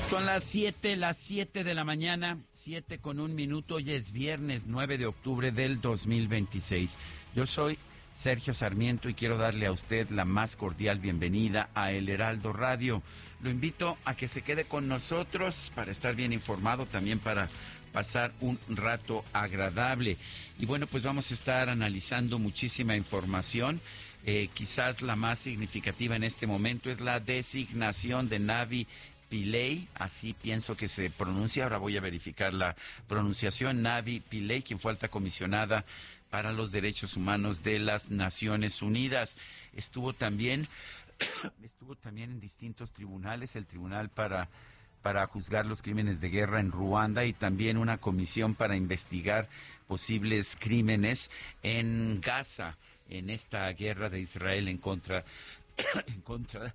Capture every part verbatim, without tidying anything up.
Son las siete, las siete de la mañana, siete con un minuto. Hoy es viernes nueve de octubre del dos mil veintiséis. Yo soy Sergio Sarmiento y quiero darle a usted la más cordial bienvenida a El Heraldo Radio. Lo invito a que se quede con nosotros para estar bien informado, también para pasar un rato agradable. Y bueno, pues vamos a estar analizando muchísima información. Eh, quizás la más significativa en este momento es la designación de Navi Pillay, así pienso que se pronuncia, ahora voy a verificar la pronunciación, Navi Pillay, quien fue alta comisionada para los Derechos Humanos de las Naciones Unidas. Estuvo también, estuvo también en distintos tribunales, el tribunal para, para juzgar los crímenes de guerra en Ruanda y también una comisión para investigar posibles crímenes en Gaza, en esta guerra de Israel en contra, en contra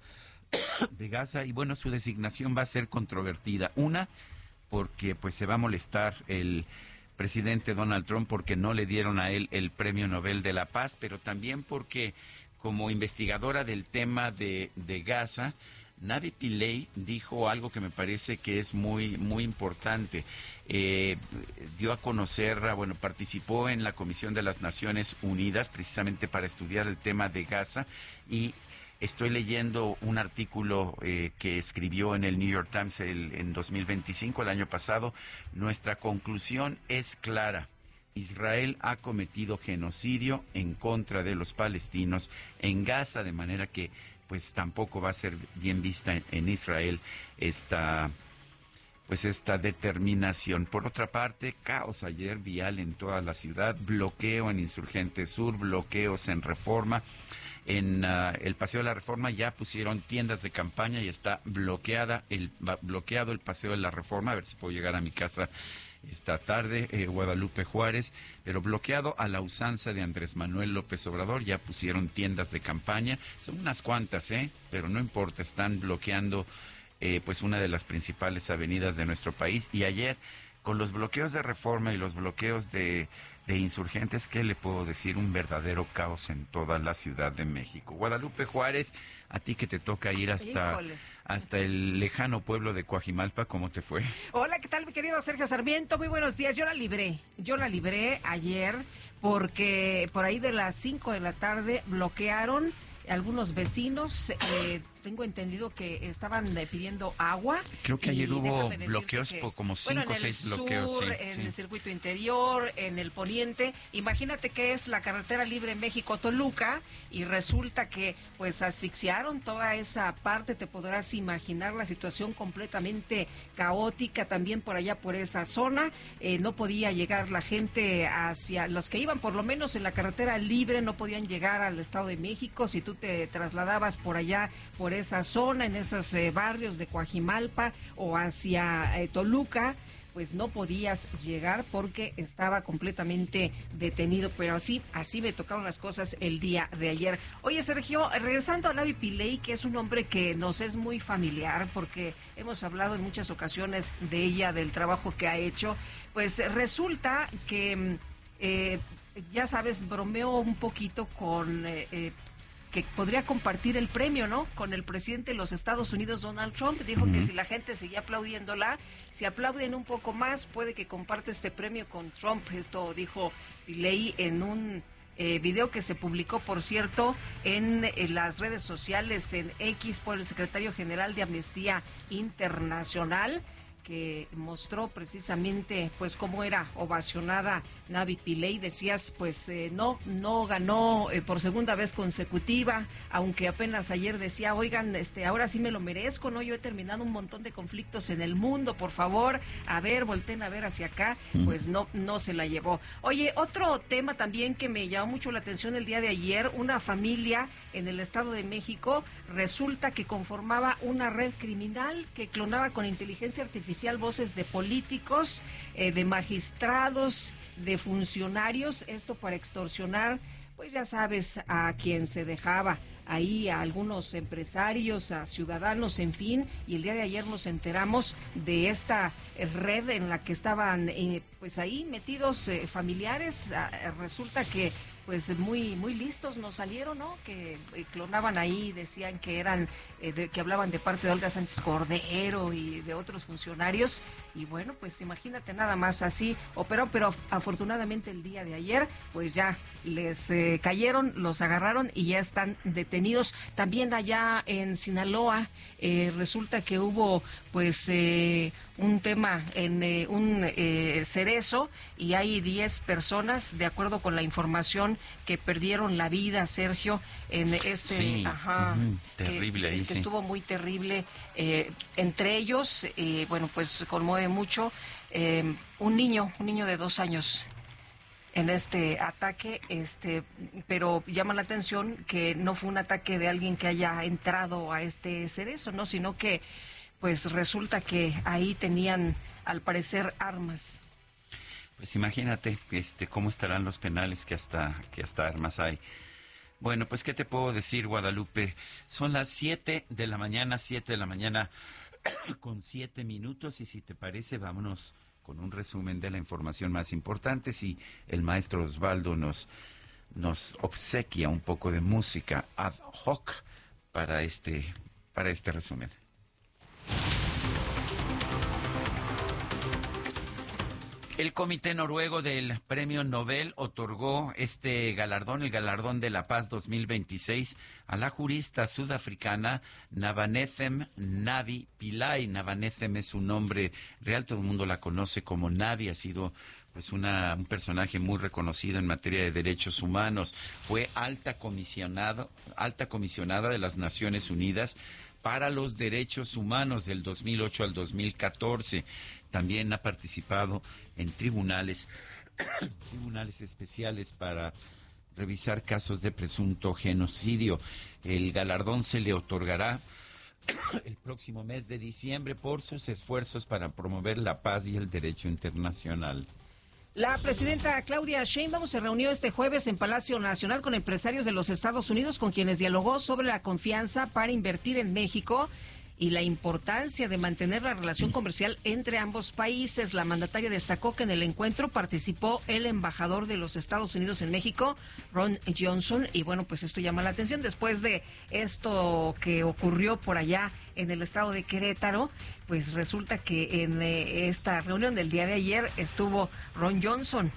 de Gaza. Y bueno, su designación va a ser controvertida. Una, porque pues se va a molestar el presidente Donald Trump porque no le dieron a él el Premio Nobel de la Paz, pero también porque como investigadora del tema de, de Gaza, Navi Pillay dijo algo que me parece que es muy muy importante. Eh, dio a conocer, bueno, participó en la Comisión de las Naciones Unidas precisamente para estudiar el tema de Gaza y estoy leyendo un artículo eh, que escribió en el New York Times el, en dos mil veinticinco, el año pasado. Nuestra conclusión es clara. Israel ha cometido genocidio en contra de los palestinos en Gaza, de manera que pues tampoco va a ser bien vista en, en Israel esta, pues esta determinación. Por otra parte, caos ayer vial en toda la ciudad, bloqueo en Insurgente Sur, bloqueos en Reforma. En uh, el Paseo de la Reforma ya pusieron tiendas de campaña y está bloqueada el bloqueado el Paseo de la Reforma. A ver si puedo llegar a mi casa esta tarde, eh, Guadalupe Juárez, pero bloqueado a la usanza de Andrés Manuel López Obrador. Ya pusieron tiendas de campaña, son unas cuantas, eh, pero no importa, están bloqueando eh, pues una de las principales avenidas de nuestro país. Y ayer, con los bloqueos de Reforma y los bloqueos de, de Insurgentes, ¿qué le puedo decir? Un verdadero caos en toda la Ciudad de México. Guadalupe Juárez, a ti que te toca ir hasta, hasta el lejano pueblo de Coajimalpa, ¿cómo te fue? Hola, ¿qué tal, mi querido Sergio Sarmiento? Muy buenos días. Yo la libré, yo la libré ayer porque por ahí de las cinco de la tarde bloquearon algunos vecinos. eh, Tengo entendido que estaban eh, pidiendo agua. Creo que ayer hubo bloqueos, que, como cinco o bueno, seis sur, bloqueos. Sí, en sí. el circuito interior, en el poniente. Imagínate que es la carretera libre México-Toluca y resulta que pues asfixiaron toda esa parte. Te podrás imaginar la situación completamente caótica también por allá, por esa zona. Eh, no podía llegar la gente hacia, los que iban por lo menos en la carretera libre no podían llegar al Estado de México. Si tú te trasladabas por allá, por esa zona, en esos eh, barrios de Coajimalpa o hacia eh, Toluca, pues no podías llegar porque estaba completamente detenido. Pero así, así me tocaron las cosas el día de ayer. Oye, Sergio, regresando a Navi Pillay, que es un hombre que nos es muy familiar porque hemos hablado en muchas ocasiones de ella, del trabajo que ha hecho, pues resulta que, eh, ya sabes, bromeo un poquito con... Eh, eh, que podría compartir el premio, ¿no?, con el presidente de los Estados Unidos, Donald Trump. Dijo uh-huh. que si la gente seguía aplaudiéndola, si aplauden un poco más, puede que comparte este premio con Trump. Esto dijo Pillay en un eh, video que se publicó, por cierto, en, en las redes sociales, en X, por el secretario general de Amnistía Internacional, que mostró precisamente pues cómo era ovacionada Navi Pillay. Decías, pues eh, no no ganó eh, por segunda vez consecutiva, aunque apenas ayer decía, oigan, este ahora sí me lo merezco, ¿no? Yo he terminado un montón de conflictos en el mundo, por favor, a ver, volteen a ver hacia acá. Pues no, no se la llevó. Oye, otro tema también que me llamó mucho la atención el día de ayer, una familia en el Estado de México resulta que conformaba una red criminal que clonaba con inteligencia artificial voces de políticos, eh, de magistrados, de funcionarios, esto para extorsionar, pues ya sabes, a quien se dejaba ahí, a algunos empresarios, a ciudadanos, en fin. Y el día de ayer nos enteramos de esta red en la que estaban eh, pues ahí metidos eh, familiares. Ah, resulta que pues muy muy listos nos salieron, ¿no? Que eh, clonaban ahí, decían que eran, eh, de, que hablaban de parte de Olga Sánchez Cordero y de otros funcionarios. Y bueno, pues imagínate nada más, así operó, pero afortunadamente el día de ayer, pues ya les eh, cayeron, los agarraron y ya están detenidos. También allá en Sinaloa eh, resulta que hubo pues eh, un tema en eh, un eh, cerezo y hay diez personas, de acuerdo con la información, que perdieron la vida, Sergio, en este, sí, ajá, uh-huh, terrible que, ahí, que sí. estuvo muy terrible. Eh, entre ellos, eh, bueno, pues conmueve mucho eh, un niño, un niño de dos años en este ataque, este, pero llama la atención que no fue un ataque de alguien que haya entrado a este cerezo, ¿no? Sino que, pues resulta que ahí tenían, al parecer, armas. Pues imagínate, este, cómo estarán los penales que hasta, que hasta armas hay. Bueno, pues, ¿qué te puedo decir, Guadalupe? Son las siete de la mañana, siete de la mañana con siete minutos, y si te parece, vámonos con un resumen de la información más importante. Si el maestro Osvaldo nos, nos obsequia un poco de música ad hoc para este, para este resumen. El Comité Noruego del Premio Nobel otorgó este galardón, el Galardón de la Paz dos mil veintiséis, a la jurista sudafricana Navanethem Navi Pillay. Navanethem es su nombre real, todo el mundo la conoce como Navi, ha sido pues una, un personaje muy reconocido en materia de derechos humanos. Fue alta comisionado, alta comisionada de las Naciones Unidas para los Derechos Humanos del dos mil ocho al dos mil catorce. También ha participado en tribunales, tribunales especiales para revisar casos de presunto genocidio. El galardón se le otorgará el próximo mes de diciembre por sus esfuerzos para promover la paz y el derecho internacional. La presidenta Claudia Sheinbaum se reunió este jueves en Palacio Nacional con empresarios de los Estados Unidos, con quienes dialogó sobre la confianza para invertir en México y la importancia de mantener la relación comercial entre ambos países. La mandataria destacó que en el encuentro participó el embajador de los Estados Unidos en México, Ron Johnson, y bueno, pues esto llama la atención después de esto que ocurrió por allá en el estado de Querétaro. Pues resulta que en eh, esta reunión del día de ayer estuvo Ron Johnson.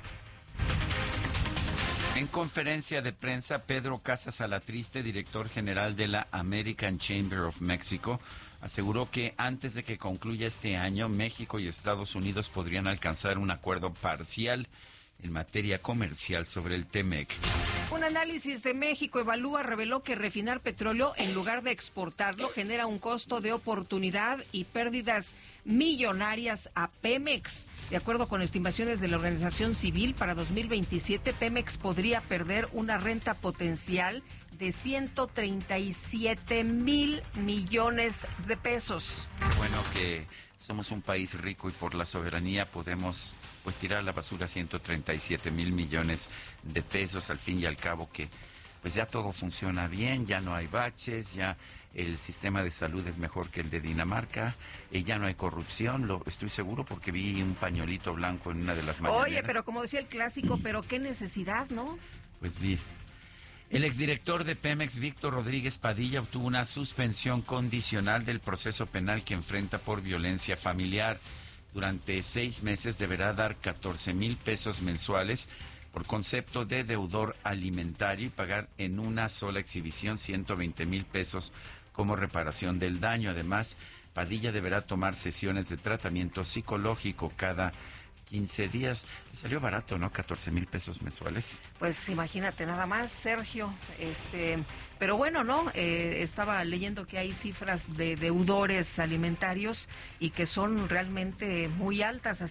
En conferencia de prensa, Pedro Casas Alatriste, director general de la American Chamber of Mexico, aseguró que antes de que concluya este año, México y Estados Unidos podrían alcanzar un acuerdo parcial en materia comercial sobre el TEMEC. Un análisis de México Evalúa reveló que refinar petróleo en lugar de exportarlo genera un costo de oportunidad y pérdidas millonarias a Pemex. De acuerdo con estimaciones de la organización civil, para dos mil veintisiete Pemex podría perder una renta potencial de ciento treinta y siete mil millones de pesos. Bueno, que somos un país rico y por la soberanía podemos pues tirar a la basura ciento treinta y siete mil millones de pesos, al fin y al cabo que pues ya todo funciona bien, ya no hay baches, ya el sistema de salud es mejor que el de Dinamarca, y ya no hay corrupción, lo estoy seguro porque vi un pañuelito blanco en una de las mañaneras. Oye, pero como decía el clásico, pero qué necesidad, ¿no? Pues vi. El exdirector de Pemex, Víctor Rodríguez Padilla, obtuvo una suspensión condicional del proceso penal que enfrenta por violencia familiar. Durante seis meses deberá dar catorce mil pesos mensuales por concepto de deudor alimentario y pagar en una sola exhibición ciento veinte mil pesos como reparación del daño. Además, Padilla deberá tomar sesiones de tratamiento psicológico cada quince días. Salió barato, ¿no? catorce mil pesos mensuales. Pues imagínate nada más, Sergio. Este, pero bueno, ¿no? Eh, estaba leyendo que hay cifras de deudores alimentarios y que son realmente muy altas.